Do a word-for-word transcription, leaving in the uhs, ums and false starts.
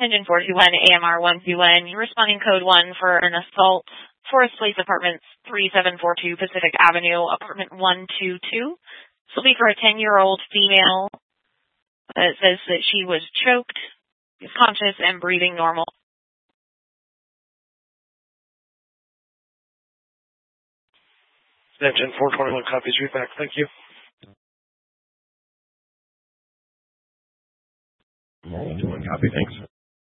Engine four two one, A M R one two one, you're responding code one for an assault, Forest Place Apartments, three seven four two Pacific Avenue, apartment one two two. This will be for a ten-year-old female. Uh, it says that she was choked, is conscious, and breathing normal. Engine four twenty-one copies, read back. Thank you. one twenty-one copy, thanks.